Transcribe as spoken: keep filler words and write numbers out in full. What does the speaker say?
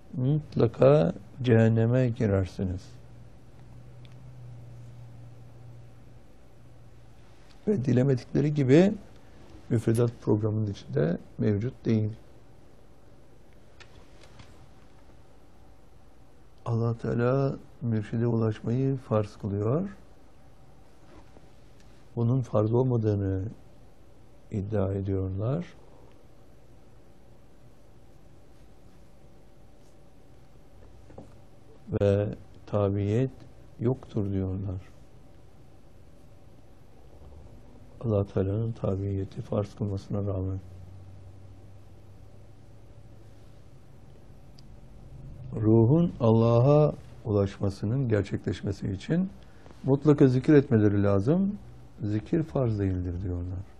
mutlaka cehenneme girersiniz. Ve dilemedikleri gibi müfredat programının içinde mevcut değil. Allah Teala mürşide ulaşmayı farz kılıyor. Bunun farz olmadığını iddia ediyorlar. Ve tabiyet yoktur diyorlar. Allah Teala'nın tabiyeti farz kılmasına rağmen. Ruhun Allah'a ulaşmasının gerçekleşmesi için mutlaka zikir etmeleri lazım. Zikir farz değildir diyorlar.